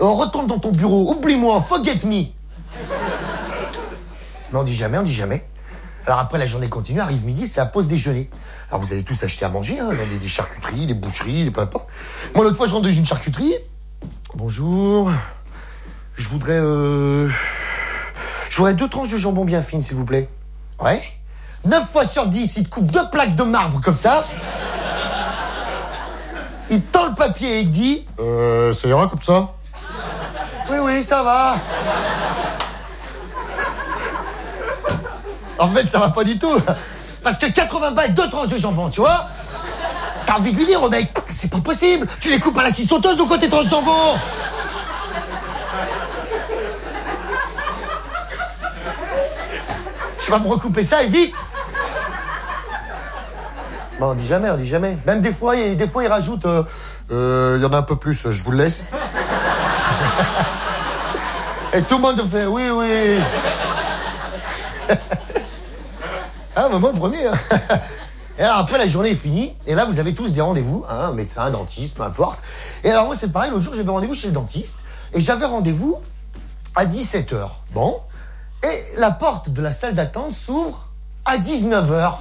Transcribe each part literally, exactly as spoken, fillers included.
retourne dans ton bureau, oublie-moi, forget me. Mais on dit jamais, on dit jamais. Alors après, la journée continue, arrive midi, c'est la pause déjeuner. Alors vous allez tous acheter à manger, hein, dans des, des charcuteries, des boucheries, des peu importe. Moi, l'autre fois, je rentre dans une charcuterie. Bonjour. Je voudrais... Euh... Je voudrais deux tranches de jambon bien fines, s'il vous plaît. Ouais. Neuf fois sur dix, il te coupe deux plaques de marbre comme ça. Il tend le papier et il dit... Euh, ça ira comme ça? Oui, oui, ça va. En fait, ça va pas du tout. Parce que quatre-vingts balles, deux tranches de jambon, tu vois? T'as envie de lui dire au mec, c'est pas possible. Tu les coupes à la scie sauteuse ou quoi tes tranches de jambon? Tu vas me recouper ça et vite. Bon, on dit jamais, on dit jamais. Même des fois, il, des fois, il rajoute... Euh, euh, y en a un peu plus, je vous le laisse. Et tout le monde fait, oui, oui. Ah, mais moi, le premier. Hein. Et alors, après, la journée est finie. Et là, vous avez tous des rendez-vous. Hein, un médecin, un dentiste, peu importe. Et alors, moi, c'est pareil. L'autre jour, j'avais rendez-vous chez le dentiste. Et j'avais rendez-vous à dix-sept heures. Bon. Et la porte de la salle d'attente s'ouvre à dix-neuf heures.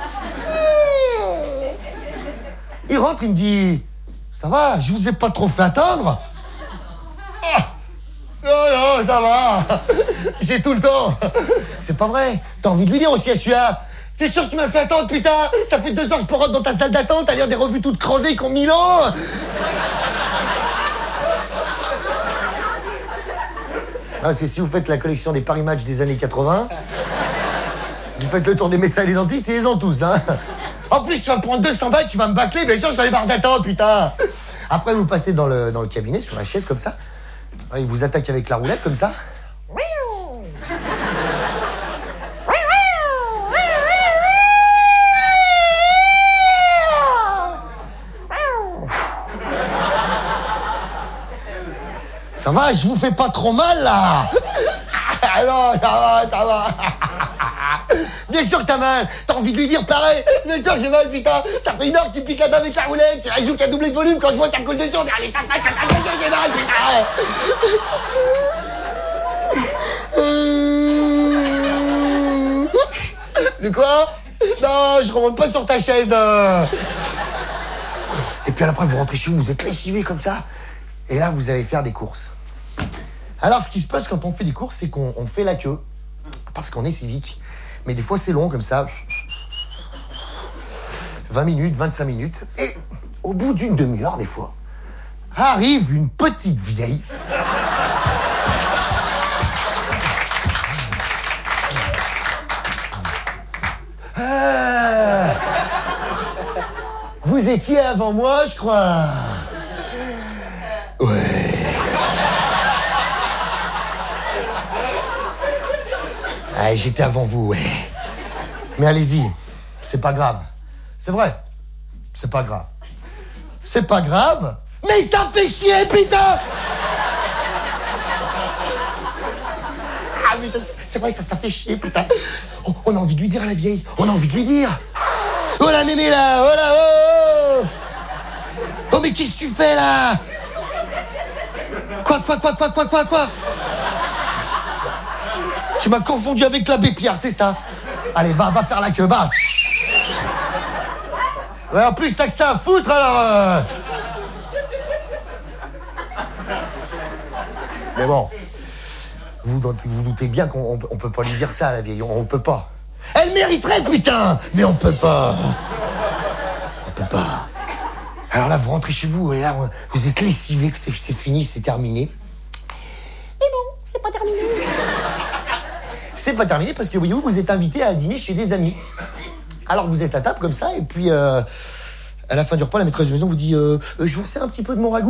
Il rentre, il me dit... Ça va, je vous ai pas trop fait attendre? Oh, non, non, ça va. J'ai tout le temps. C'est pas vrai. T'as envie de lui dire aussi à celui-là. T'es sûr que tu m'as fait attendre, putain? Ça fait deux ans que je peux rentrer dans ta salle d'attente à lire des revues toutes crevées qui ont mille ans. Ah, c'est si vous faites la collection des Paris Match des années quatre-vingts, vous faites le tour des médecins et des dentistes, ils les ont tous, hein. En plus, tu vas me prendre deux cents balles, tu vas me bâcler, bien sûr, je suis les barres d'attente, putain. Après, vous passez dans le, dans le cabinet, sur la chaise, comme ça. Il vous attaque avec la roulette, comme ça. Ça va, je vous fais pas trop mal, là. Ah non, ça va, ça va. Bien sûr que t'as mal. T'as envie de lui dire pareil. Bien sûr que j'ai mal, putain. Ça fait une heure que tu piques la dame avec la roulette. C'est la joue qui a doublé de volume. Quand je vois ça coule dessus, on dit allez, ça passe, ça passe, j'ai mal, putain. De quoi? Non, je remonte pas sur ta chaise. Et puis après, vous rentrez chez vous, vous êtes lessivé comme ça. Et là, vous allez faire des courses. Alors, ce qui se passe quand on fait des courses, c'est qu'on on fait la queue. Parce qu'on est civique. Mais des fois, c'est long, comme ça. vingt minutes, vingt-cinq minutes. Et au bout d'une demi-heure, des fois, arrive une petite vieille. Ah, vous étiez avant moi, je crois. Ouais. Ah, j'étais avant vous, ouais. Mais allez-y, c'est pas grave. C'est vrai, c'est pas grave. C'est pas grave, mais ça fait chier, putain. Ah, mais c'est vrai, ça, ça fait chier, putain. Oh, on a envie de lui dire à la vieille, on a envie de lui dire. Oh la mémé là, oh là, oh, oh. Oh, mais qu'est-ce que tu fais là? Quoi, quoi, quoi, quoi, quoi, quoi, quoi? Tu m'as confondu avec l'abbé Pierre, c'est ça? Allez, va, va faire la queue, va. Ouais, en plus, t'as que ça à foutre, alors... Euh... Mais bon, vous vous doutez bien qu'on on peut pas lui dire ça à la vieille, on, on peut pas. Elle mériterait, putain. Mais on peut pas. On peut pas. Alors là, vous rentrez chez vous, et là, vous êtes lessivé, que c'est fini, c'est terminé. Mais non, c'est pas terminé. C'est pas terminé parce que, voyez-vous, vous êtes invité à dîner chez des amis. Alors, vous êtes à table comme ça, et puis, euh, à la fin du repas, la maîtresse de maison vous dit euh, « Je vous sers un petit peu de mon ragoût. »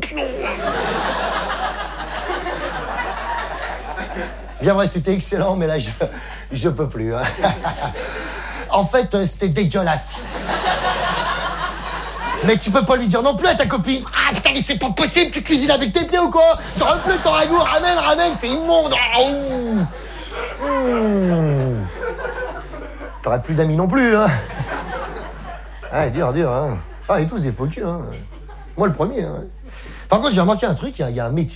Bien vrai, c'était excellent, mais là, je, je peux plus. Hein. En fait, euh, c'était dégueulasse. Mais tu peux pas lui dire non plus à ta copine. Ah putain, mais c'est pas possible, tu cuisines avec tes pieds ou quoi? T'auras plus ton ragoût, ramène, ramène, c'est immonde. Oh. Mmh. T'auras plus d'amis non plus, hein. Ah, dur, dur, hein. Ah, on est tous des faux culs, hein. Moi, le premier, hein. Par contre, j'ai remarqué un truc, il y a un métier.